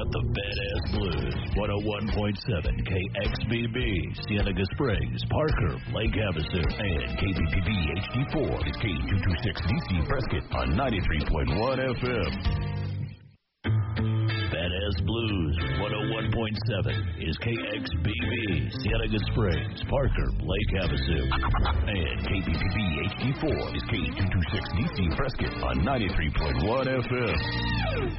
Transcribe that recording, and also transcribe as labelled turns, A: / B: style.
A: The Badass Blues, 101.7 KXBB, Cienega Springs, Parker, Lake Havasu, and KBPB HD4 is K226DC Prescott on 93.1 FM. Badass Blues, 101.7 is KXBB, Cienega Springs, Parker, Lake Havasu, and KBPB HD4 is K226DC Prescott on 93.1 FM.